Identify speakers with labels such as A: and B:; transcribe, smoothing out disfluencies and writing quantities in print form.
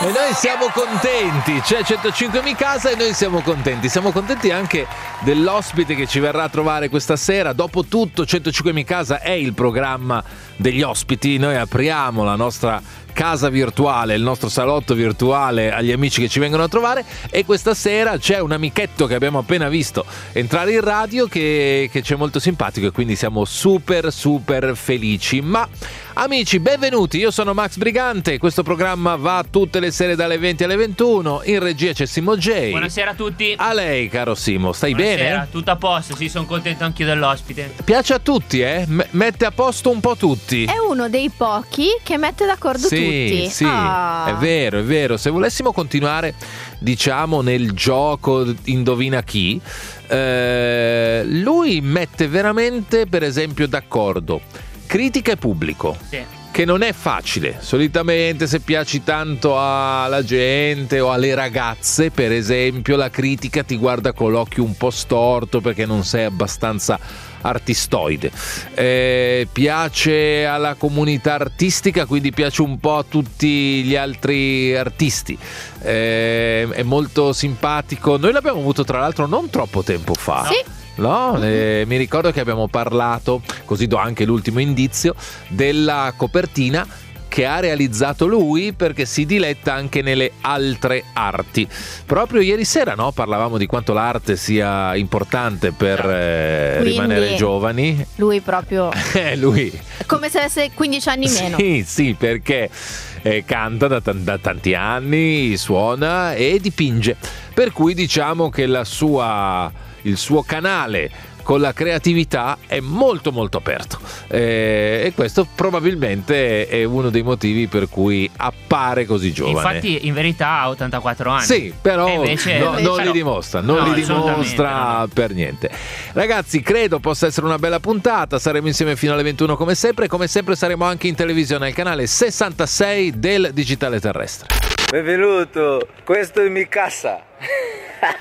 A: E noi siamo contenti, c'è 105 Mi Casa e noi siamo contenti anche dell'ospite che ci verrà a trovare questa sera. Dopotutto 105 Mi Casa è il programma degli ospiti, noi apriamo la nostra casa virtuale, il nostro salotto virtuale agli amici che ci vengono a trovare, e questa sera c'è un amichetto che abbiamo appena visto entrare in radio che ci è molto simpatico e quindi siamo super felici. Ma amici, benvenuti, io sono Max Brigante, questo programma va tutte le sere dalle 20 alle 21, in regia c'è Simo J.
B: Buonasera a tutti.
A: A lei, caro Simo, stai
B: Buonasera,
A: bene?
B: tutto a posto, sì, sono contento anch'io dell'ospite.
A: Piace a tutti, mette a posto un po' tutti.
C: È uno dei pochi che mette d'accordo tutti.
A: Sì, è vero. Se volessimo continuare, diciamo, nel gioco Indovina chi, lui mette veramente, per esempio, d'accordo critica e pubblico.
B: Sì.
A: Che non è facile. Solitamente, se piaci tanto alla gente o alle ragazze, per esempio, la critica ti guarda con l'occhio un po' storto perché non sei abbastanza artistoide. Piace alla comunità artistica, quindi piace un po' a tutti gli altri artisti. È molto simpatico. Noi l'abbiamo avuto tra l'altro non troppo tempo fa.
C: Sì.
A: No, mi ricordo che abbiamo parlato, così do anche l'ultimo indizio, della copertina che ha realizzato lui, perché si diletta anche nelle altre arti. Proprio ieri sera, no, parlavamo di quanto l'arte sia importante per rimanere giovani.
C: Lui proprio
A: lui
C: come se avesse 15 anni meno.
A: Sì, perché canta da tanti anni, suona e dipinge, per cui diciamo che il suo canale con la creatività è molto aperto, e questo probabilmente è uno dei motivi per cui appare così giovane.
B: Infatti in verità ha 84 anni.
A: Sì, però
B: invece
A: non li dimostra,
B: no.
A: Per niente. Ragazzi, credo possa essere una bella puntata, saremo insieme fino alle 21 come sempre saremo anche in televisione al canale 66 del Digitale Terrestre.
D: Benvenuto, questo è Mi Casa.